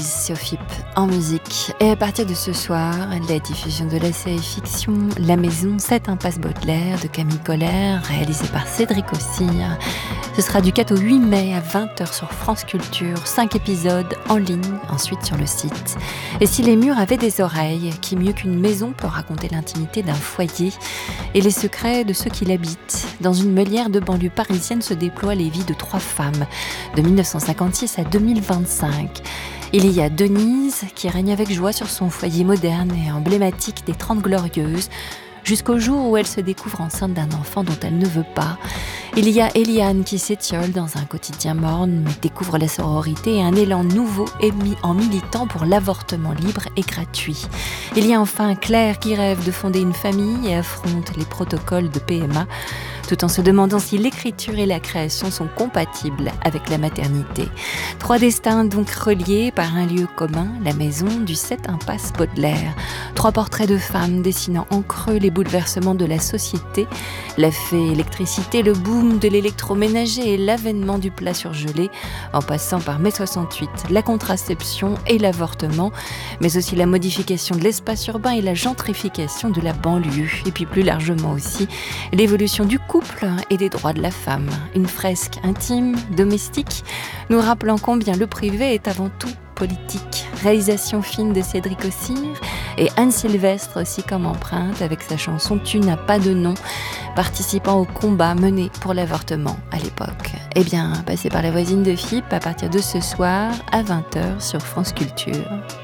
Days sur FIP en musique. Et à partir de ce soir, la diffusion de la série fiction La Maison, 7 impasse Baudelaire de Camille Colère, réalisée par Cédric Ossire. Ce sera du 4 au 8 mai à 20h sur France Culture, 5 épisodes en ligne, ensuite sur le site. Et si les murs avaient des oreilles, qui mieux qu'une maison peut raconter l'intimité d'un foyer et les secrets de ceux qui l'habitent. Dans une meulière de banlieue parisienne se déploient les vies de 3 femmes, de 1956 à 2025. Il y a Denise, qui règne avec joie sur son foyer moderne et emblématique des 30 Glorieuses, jusqu'au jour où elle se découvre enceinte d'un enfant dont elle ne veut pas. Il y a Eliane qui s'étiole dans un quotidien morne, mais découvre la sororité et un élan nouveau émis en militant pour l'avortement libre et gratuit. Il y a enfin Claire qui rêve de fonder une famille et affronte les protocoles de PMA, tout en se demandant si l'écriture et la création sont compatibles avec la maternité. 3 destins donc reliés par un lieu commun, la maison du 7 impasse Baudelaire. 3 portraits de femmes dessinant en creux les bouleversements de la société, la fée électricité, le boom de l'électroménager et l'avènement du plat surgelé, en passant par mai 68, la contraception et l'avortement, mais aussi la modification de l'espace urbain et la gentrification de la banlieue, et puis plus largement aussi l'évolution du couple et des droits de la femme. Une fresque intime, domestique, nous rappelant combien le privé est avant tout politique. Réalisation fine de Cédric Ossire et Anne Sylvestre aussi comme empreinte avec sa chanson Tu n'as pas de nom, participant au combat mené pour l'avortement à l'époque. Eh bien, passez par la voisine de FIP à partir de ce soir à 20h sur France Culture.